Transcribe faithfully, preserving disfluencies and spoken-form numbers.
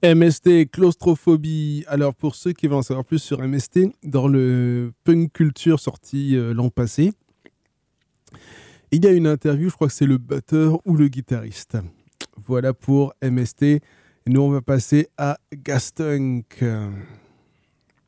M S T, claustrophobie. Alors, pour ceux qui veulent en savoir plus sur M S T, dans le Punk Culture sorti euh, l'an passé, il y a une interview, je crois que c'est le batteur ou le guitariste. Voilà pour M S T. Et nous, on va passer à Gastunk.